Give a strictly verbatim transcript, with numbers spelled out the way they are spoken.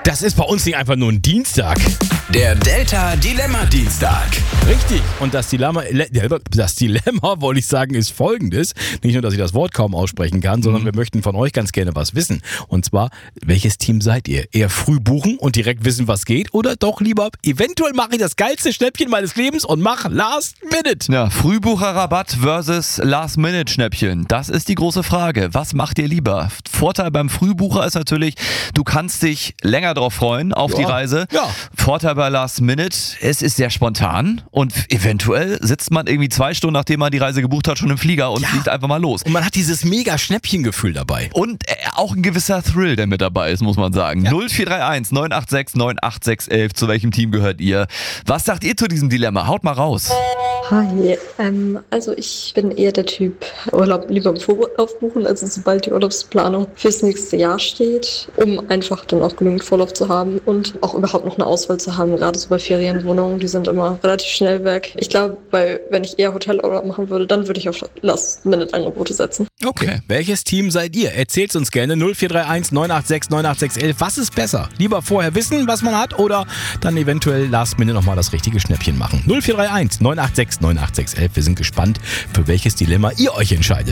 Das ist bei uns nicht einfach nur ein Dienstag. Der Delta Dilemma Dienstag. Richtig. Und das Dilemma, das Dilemma, wollte ich sagen, ist folgendes. Nicht nur, dass ich das Wort kaum aussprechen kann, sondern mhm. wir möchten von euch ganz gerne was wissen. Und zwar, welches Team seid ihr? Eher früh buchen und direkt wissen, was geht? Oder doch lieber, eventuell mache ich das geilste Schnäppchen meines Lebens und mach Last Minute? Ja, Frühbucherrabatt versus Last-Minute-Schnäppchen. Das ist die große Frage. Was macht ihr lieber? Vorteil beim Frühbucher ist natürlich, du kannst dich länger drauf freuen, auf ja. die Reise. Ja. Vorteil bei Last Minute, es ist sehr spontan und eventuell sitzt man irgendwie zwei Stunden, nachdem man die Reise gebucht hat, schon im Flieger und ja. fliegt einfach mal los. Und man hat dieses mega Schnäppchengefühl dabei. Und äh, auch ein gewisser Thrill, der mit dabei ist, muss man sagen. Ja. null vier drei eins neun acht sechs neun acht sechs eins eins, zu welchem Team gehört ihr? Was sagt ihr zu diesem Dilemma? Haut mal raus. Hi, ähm, also ich bin eher der Typ Urlaub lieber im Vorlauf buchen, also sobald die Urlaubsplanung fürs nächste Jahr steht, um einfach dann auch genügend Vorlauf zu haben und auch überhaupt noch eine Auswahl zu haben, gerade so bei Ferienwohnungen, die sind immer relativ schnell weg. Ich glaube, weil wenn ich eher Hotelurlaub machen würde, dann würde ich auf Last-Minute-Angebote setzen. Okay. okay. Welches Team seid ihr? Erzählt's uns gerne. null vier drei eins neun acht sechs neun acht sechs eins eins. Was ist besser? Lieber vorher wissen, was man hat oder dann eventuell Last Minute nochmal das richtige Schnäppchen machen? null vier drei eins neun acht sechs neun acht sechs eins eins. Wir sind gespannt, für welches Dilemma ihr euch entscheidet.